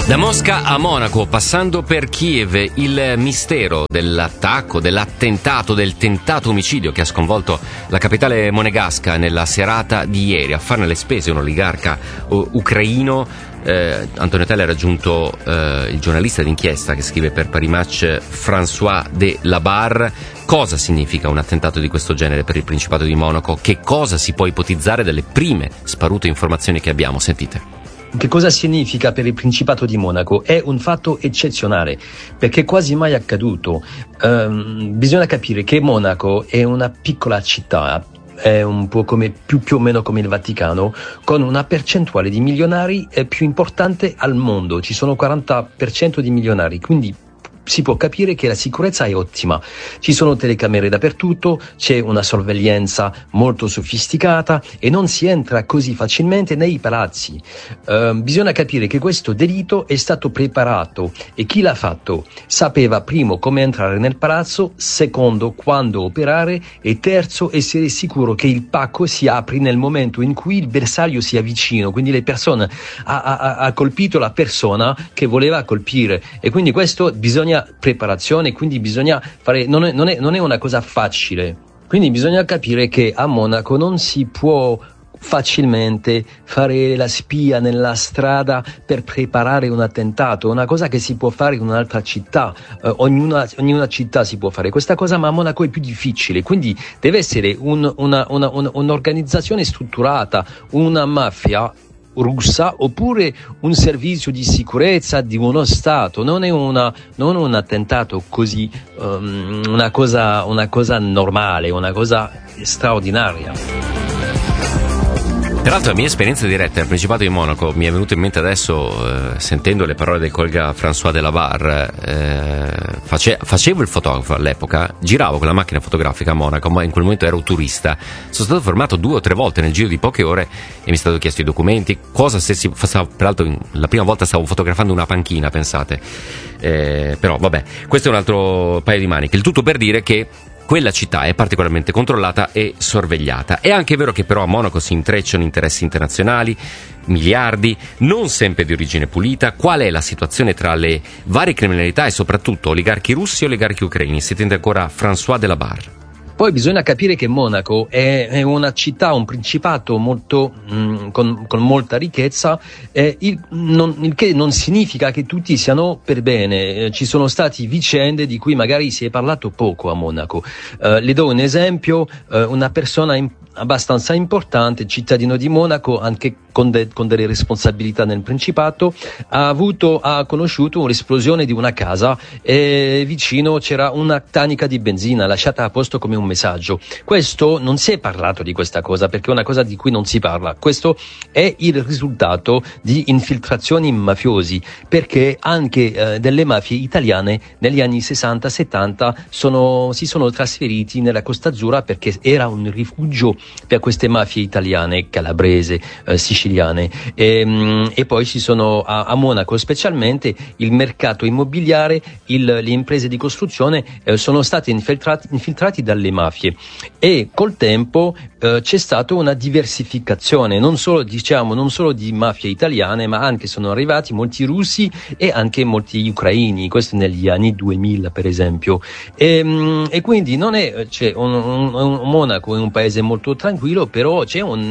Da Mosca a Monaco, passando per Kiev, il mistero dell'attacco, dell'attentato, del tentato omicidio che ha sconvolto la capitale monegasca nella serata di ieri. A farne le spese un oligarca ucraino. Antonio Telle ha raggiunto il giornalista d'inchiesta che scrive per Paris Match, François de Labarre. Cosa significa un attentato di questo genere per il Principato di Monaco? Che cosa si può ipotizzare dalle prime sparute informazioni che abbiamo? Sentite. Che cosa significa per il Principato di Monaco? È un fatto eccezionale, perché quasi mai accaduto. Bisogna capire che Monaco è una piccola città, è un po' come più o meno come il Vaticano, con una percentuale di milionari più importante al mondo. Ci sono 40% di milionari, quindi si può capire che la sicurezza è ottima. Ci sono telecamere dappertutto, c'è una sorveglianza molto sofisticata e non si entra così facilmente nei palazzi. Bisogna capire che questo delitto è stato preparato e chi l'ha fatto sapeva, primo, come entrare nel palazzo, secondo, quando operare e terzo, essere sicuro che il pacco si apri nel momento in cui il bersaglio sia vicino, quindi le persone ha colpito la persona che voleva colpire, e quindi questo bisogna preparazione, quindi bisogna fare, non è una cosa facile, quindi bisogna capire che a Monaco non si può facilmente fare la spia nella strada per preparare un attentato, una cosa che si può fare in un'altra città, ognuna città si può fare questa cosa, ma a Monaco è più difficile, quindi deve essere un'organizzazione strutturata, una mafia russa oppure un servizio di sicurezza di uno Stato. Non è un attentato così, una cosa normale, una cosa straordinaria. Tra l'altro la mia esperienza diretta nel Principato di Monaco mi è venuto in mente adesso, sentendo le parole del collega François de Labarre. Facevo il fotografo all'epoca, giravo con la macchina fotografica a Monaco, ma in quel momento ero turista. Sono stato fermato 2 o 3 volte nel giro di poche ore e mi è stato chiesto i documenti, peraltro la prima volta stavo fotografando una panchina, pensate. Però vabbè, questo è un altro paio di maniche. Il tutto per dire che quella città è particolarmente controllata e sorvegliata. È anche vero che però a Monaco si intrecciano interessi internazionali, miliardi, non sempre di origine pulita. Qual è la situazione tra le varie criminalità e soprattutto oligarchi russi e oligarchi ucraini? Si tende ancora François de Labarre. Poi bisogna capire che Monaco è una città, un principato molto con molta ricchezza, il che non significa che tutti siano per bene. Ci sono stati vicende di cui magari si è parlato poco a Monaco. Le do un esempio: una persona abbastanza importante, cittadino di Monaco, anche con delle responsabilità nel Principato, ha conosciuto un'esplosione di una casa e vicino c'era una tanica di benzina lasciata a posto come un messaggio. Questo non si è parlato di questa cosa perché è una cosa di cui non si parla. Questo è il risultato di infiltrazioni mafiosi, perché anche delle mafie italiane negli anni 60-70 si sono trasferiti nella Costa Azzurra perché era un rifugio per queste mafie italiane, calabrese, siciliane, e poi ci sono a Monaco specialmente il mercato immobiliare, le imprese di costruzione sono state infiltrati dalle mafie, e col tempo c'è stata una diversificazione non solo di mafie italiane, ma anche sono arrivati molti russi e anche molti ucraini, questo negli anni 2000 per esempio, e quindi non è Monaco è un paese molto tranquillo, però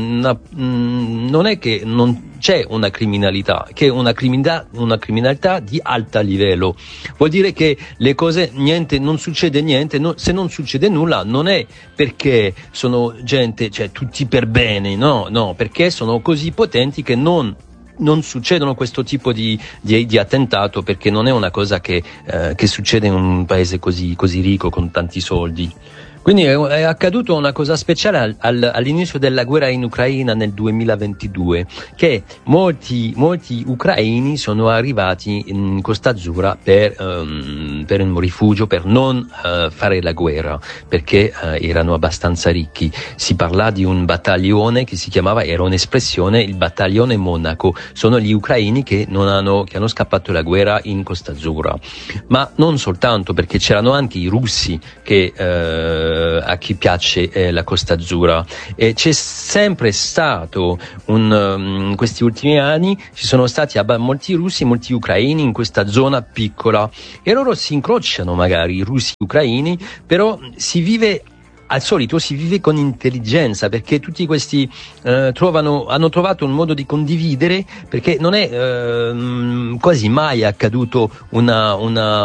non è che non c'è una criminalità, che è una criminalità di alto livello. Vuol dire che le cose, non succede niente, se non succede nulla non è perché sono gente, cioè tutti per bene, no, perché sono così potenti che non succedono questo tipo di attentato, perché non è una cosa che succede in un paese così ricco con tanti soldi. Quindi è accaduto una cosa speciale all'inizio della guerra in Ucraina nel 2022, che molti ucraini sono arrivati in Costa Azzurra per per un rifugio, per non fare la guerra, perché erano abbastanza ricchi. Si parla di un battaglione che si chiamava, era un'espressione, il battaglione Monaco. Sono gli ucraini che hanno scappato la guerra in Costa Azzurra. Ma non soltanto, perché c'erano anche i russi che a chi piace la Costa Azzurra, e c'è sempre stato in questi ultimi anni ci sono stati molti russi e molti ucraini in questa zona piccola, e loro si incrociano, magari i russi e ucraini, però al solito si vive con intelligenza, perché tutti questi hanno trovato un modo di condividere, perché non è quasi mai accaduto una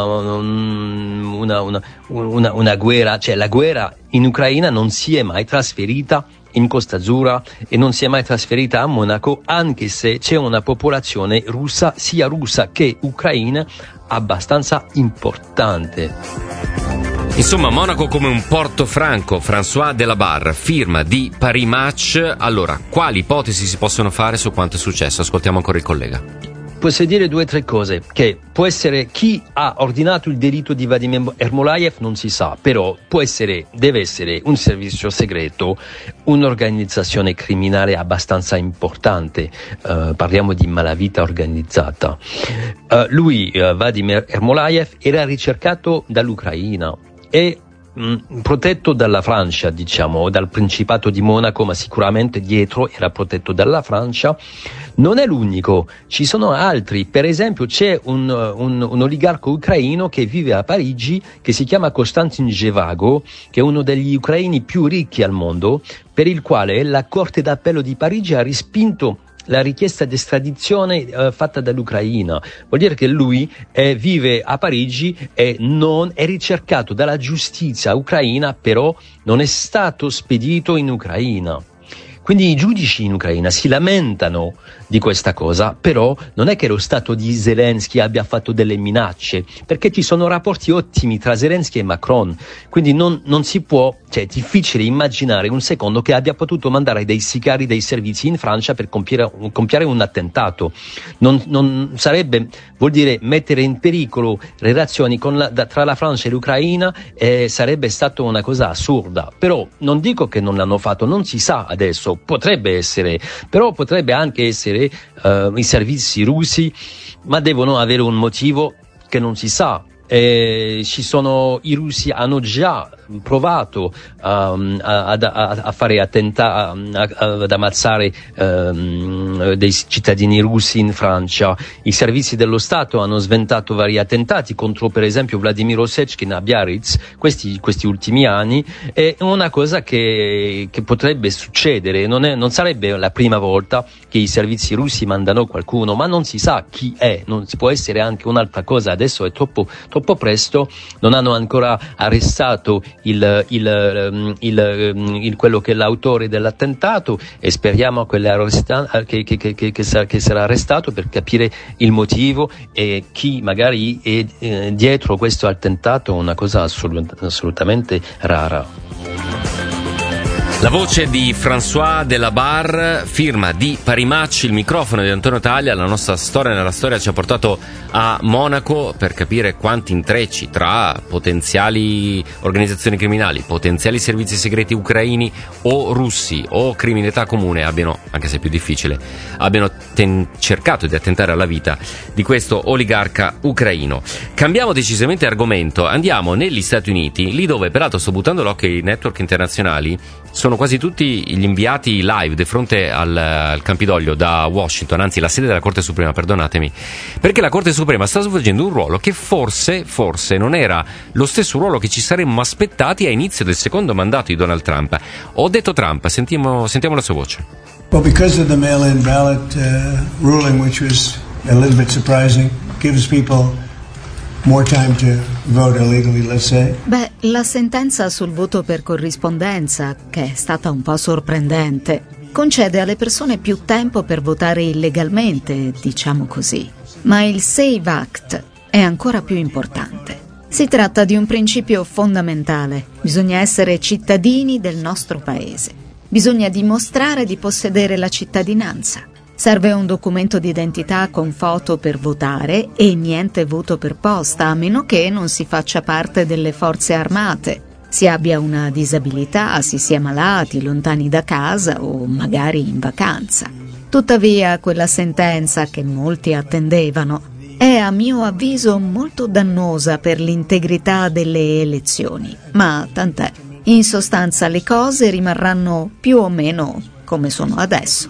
guerra, cioè la guerra in Ucraina non si è mai trasferita in Costa Azzurra e non si è mai trasferita a Monaco, anche se c'è una popolazione russa, sia russa che ucraina, abbastanza importante. Insomma, Monaco come un porto franco. François Delabarre, firma di Paris Match. Allora, quali ipotesi si possono fare su quanto è successo? Ascoltiamo ancora il collega. Posso dire 2 o 3 cose, che può essere chi ha ordinato il delitto di Vladimir Ermolaev non si sa, però deve essere un servizio segreto, un'organizzazione criminale abbastanza importante, parliamo di malavita organizzata. Vladimir Ermolaev era ricercato dall'Ucraina e protetto dalla Francia, diciamo, dal Principato di Monaco, ma sicuramente dietro era protetto dalla Francia. Non è l'unico, ci sono altri. Per esempio c'è un oligarco ucraino che vive a Parigi, che si chiama Konstantin Zhevago, che è uno degli ucraini più ricchi al mondo, per il quale la Corte d'Appello di Parigi ha respinto la richiesta di estradizione fatta dall'Ucraina. Vuol dire che lui vive a Parigi e non è ricercato dalla giustizia ucraina, però non è stato spedito in Ucraina. Quindi i giudici in Ucraina si lamentano di questa cosa, però non è che lo Stato di Zelensky abbia fatto delle minacce, perché ci sono rapporti ottimi tra Zelensky e Macron, quindi non si può, cioè è difficile immaginare un secondo che abbia potuto mandare dei sicari dei servizi in Francia per compiere un attentato. Non sarebbe, vuol dire mettere in pericolo le relazioni tra la Francia e l'Ucraina, sarebbe stata una cosa assurda. Però non dico che non l'hanno fatto, non si sa adesso, potrebbe essere, però potrebbe anche essere i servizi russi, ma devono avere un motivo che non si sa. I russi hanno già provato a fare ad ammazzare dei cittadini russi in Francia. I servizi dello Stato hanno sventato vari attentati contro, per esempio, Vladimir Osechkin a Biarritz questi ultimi anni. È una cosa che potrebbe succedere, non sarebbe la prima volta che i servizi russi mandano qualcuno, ma non si sa chi è, non si può essere anche un'altra cosa. Adesso è troppo presto, non hanno ancora arrestato quello che è l'autore dell'attentato, e speriamo che sarà arrestato per capire il motivo e chi magari è dietro questo attentato, una cosa assolutamente rara. La voce di François Delabarre, firma di Paris Match, il microfono di Antonio Taglia. La nostra storia nella storia ci ha portato a Monaco per capire quanti intrecci tra potenziali organizzazioni criminali, potenziali servizi segreti ucraini o russi o criminalità comune abbiano, anche se è più difficile, abbiano cercato di attentare alla vita di questo oligarca ucraino. Cambiamo decisamente argomento, andiamo negli Stati Uniti, lì dove peraltro sto buttando l'occhio ai network internazionali. Sono quasi tutti gli inviati live di fronte al Campidoglio da Washington, anzi la sede della Corte Suprema, perdonatemi, perché la Corte Suprema sta svolgendo un ruolo che forse non era lo stesso ruolo che ci saremmo aspettati a inizio del secondo mandato di Donald Trump. Ho detto Trump, sentiamo la sua voce. Well, because of the mail-in ballot ruling, which was a little bit surprising, gives people more time to vote illegally, let's say. Beh, la sentenza sul voto per corrispondenza, che è stata un po' sorprendente, concede alle persone più tempo per votare illegalmente, diciamo così. Ma il SAVE Act è ancora più importante. Si tratta di un principio fondamentale. Bisogna essere cittadini del nostro paese. Bisogna dimostrare di possedere la cittadinanza. Serve un documento di identità con foto per votare e niente voto per posta, a meno che non si faccia parte delle forze armate, si abbia una disabilità, si sia malati, lontani da casa o magari in vacanza. Tuttavia, quella sentenza che molti attendevano è a mio avviso molto dannosa per l'integrità delle elezioni, ma tant'è. In sostanza le cose rimarranno più o meno come sono adesso.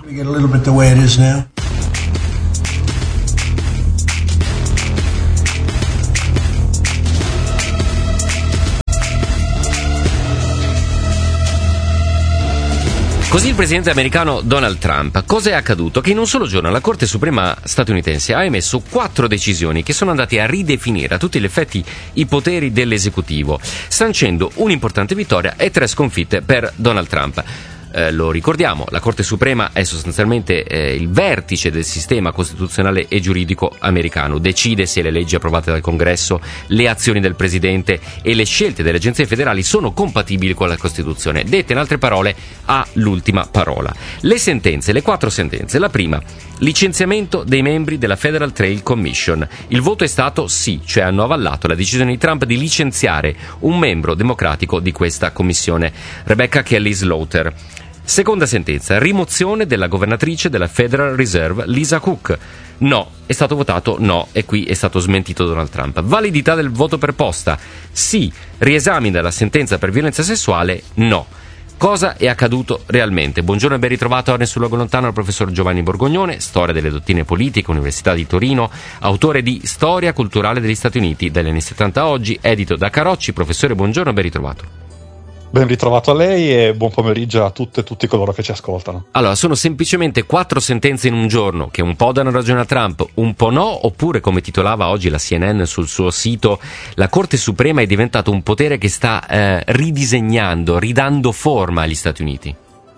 Così il presidente americano Donald Trump. Cosa è accaduto? Che in un solo giorno la Corte Suprema statunitense ha emesso 4 decisioni che sono andate a ridefinire a tutti gli effetti i poteri dell'esecutivo, sancendo un'importante vittoria e 3 sconfitte per Donald Trump. Lo ricordiamo, la Corte Suprema è sostanzialmente il vertice del sistema costituzionale e giuridico americano, decide se le leggi approvate dal Congresso, le azioni del Presidente e le scelte delle agenzie federali sono compatibili con la Costituzione. Dette in altre parole, ha l'ultima parola. Le 4 sentenze. La prima, licenziamento dei membri della Federal Trade Commission. Il voto è stato sì, cioè hanno avallato la decisione di Trump di licenziare un membro democratico di questa commissione, Rebecca Kelly Slaughter. Seconda sentenza, rimozione della governatrice della Federal Reserve Lisa Cook. No, è stato votato no e qui è stato smentito Donald Trump. Validità del voto per posta. Sì, riesame della sentenza per violenza sessuale. No. Cosa è accaduto realmente? Buongiorno e ben ritrovato a Nessun Luogo Lontano al professor Giovanni Borgognone, storia delle dottrine politiche, Università di Torino, autore di Storia culturale degli Stati Uniti dagli anni 70 a oggi, edito da Carocci. Professore, buongiorno e ben ritrovato. Ben ritrovato a lei e buon pomeriggio a tutte e tutti coloro che ci ascoltano. Allora, sono semplicemente 4 sentenze in un giorno che un po' danno ragione a Trump, un po' no, oppure come titolava oggi la CNN sul suo sito, la Corte Suprema è diventato un potere che sta ridisegnando, ridando forma agli Stati Uniti?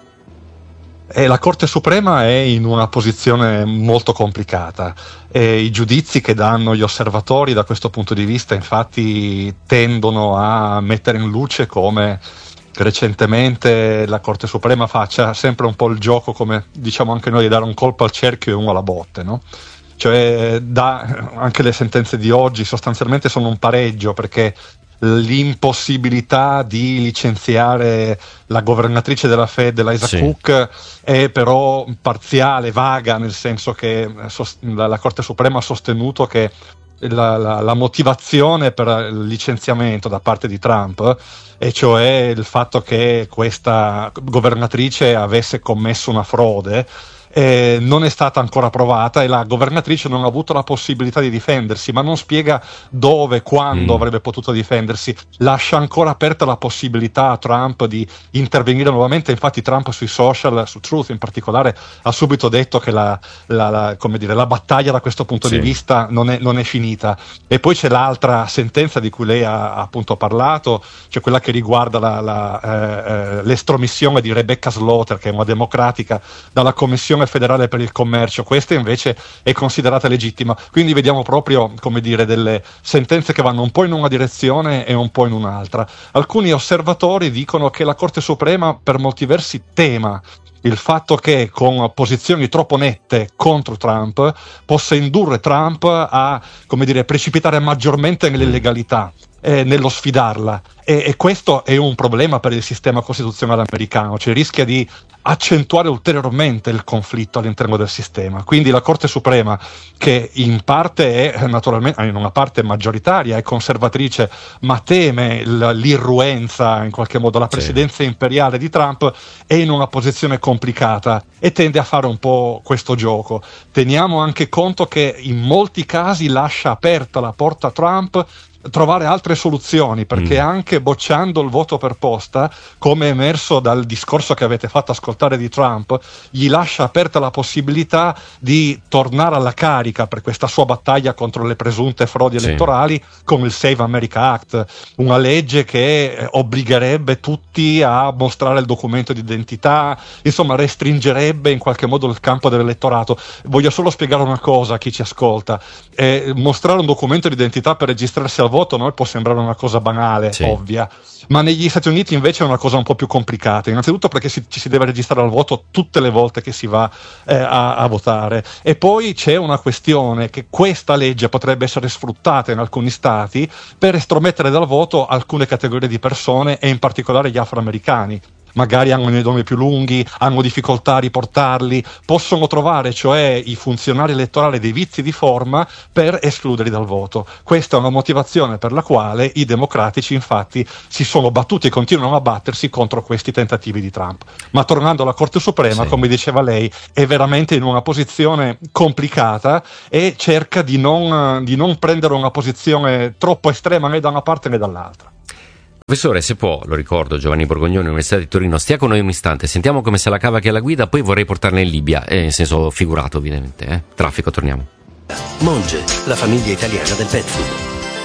E la Corte Suprema è in una posizione molto complicata e i giudizi che danno gli osservatori da questo punto di vista infatti tendono a mettere in luce come recentemente la Corte Suprema faccia sempre un po' il gioco, come diciamo anche noi, di dare un colpo al cerchio e uno alla botte, no? Cioè anche le sentenze di oggi sostanzialmente sono un pareggio, perché l'impossibilità di licenziare la governatrice della Fed, Lisa Cook, è però parziale, vaga, nel senso che la Corte Suprema ha sostenuto che la motivazione per il licenziamento da parte di Trump, e cioè il fatto che questa governatrice avesse commesso una frode, non è stata ancora provata e la governatrice non ha avuto la possibilità di difendersi, ma non spiega dove, quando avrebbe potuto difendersi. Lascia ancora aperta la possibilità a Trump di intervenire nuovamente. Infatti Trump sui social, su Truth in particolare, ha subito detto che la battaglia da questo punto di vista non è finita. E poi c'è l'altra sentenza di cui lei ha appunto parlato, cioè quella che riguarda l'estromissione di Rebecca Slaughter, che è una democratica, dalla Commissione federale per il commercio. Questa invece è considerata legittima. Quindi vediamo proprio, come dire, delle sentenze che vanno un po' in una direzione e un po' in un'altra. Alcuni osservatori dicono che la Corte Suprema per molti versi tema il fatto che con posizioni troppo nette contro Trump possa indurre Trump a, come dire, precipitare maggiormente nell'illegalità, nello sfidarla, e questo è un problema per il sistema costituzionale americano, cioè rischia di accentuare ulteriormente il conflitto all'interno del sistema. Quindi la Corte Suprema, che in parte è naturalmente, in una parte maggioritaria, è conservatrice, ma teme l'irruenza, in qualche modo la presidenza imperiale di Trump, è in una posizione complicata e tende a fare un po' questo gioco. Teniamo anche conto che in molti casi lascia aperta la porta a Trump trovare altre soluzioni, perché anche bocciando il voto per posta, come è emerso dal discorso che avete fatto ascoltare di Trump, gli lascia aperta la possibilità di tornare alla carica per questa sua battaglia contro le presunte frodi elettorali con il Save America Act, una legge che obbligherebbe tutti a mostrare il documento di identità, insomma restringerebbe in qualche modo il campo dell'elettorato. Voglio solo spiegare una cosa a chi ci ascolta: mostrare un documento di identità per registrarsi al voto a noi può sembrare una cosa banale, sì, ovvia, ma negli Stati Uniti invece è una cosa un po' più complicata, innanzitutto perché ci si deve registrare al voto tutte le volte che si va a votare, e poi c'è una questione che questa legge potrebbe essere sfruttata in alcuni stati per estromettere dal voto alcune categorie di persone, e in particolare gli afroamericani. Magari hanno i nomi più lunghi, hanno difficoltà a riportarli, possono trovare cioè i funzionari elettorali dei vizi di forma per escluderli dal voto. Questa è una motivazione per la quale i democratici infatti si sono battuti e continuano a battersi contro questi tentativi di Trump. Ma tornando alla Corte Suprema, sì, come diceva lei, è veramente in una posizione complicata e cerca di non prendere una posizione troppo estrema né da una parte né dall'altra. Professore, se può, lo ricordo, Giovanni Borgognoni, Università di Torino, stia con noi un istante, sentiamo come se la cava che è la guida, poi vorrei portarla in Libia, in senso figurato ovviamente. Traffico, torniamo. Monge, la famiglia italiana del pet food,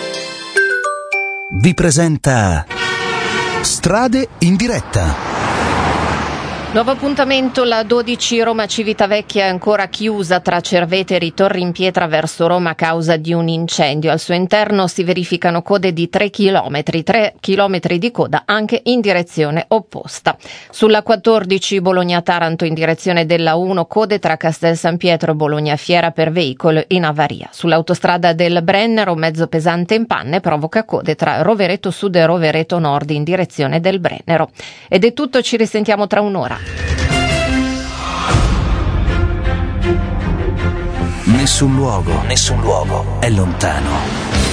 vi presenta Strade in diretta. Nuovo appuntamento, la 12 Roma Civitavecchia è ancora chiusa tra Cerveteri e Torri in Pietra verso Roma a causa di un incendio. Al suo interno si verificano code di 3 chilometri di coda anche in direzione opposta. Sulla 14 Bologna-Taranto in direzione della 1, code tra Castel San Pietro e Bologna Fiera per veicolo in avaria. Sull'autostrada del Brennero mezzo pesante in panne provoca code tra Rovereto Sud e Rovereto Nord in direzione del Brennero. Ed è tutto, ci risentiamo tra un'ora. Nessun luogo è lontano.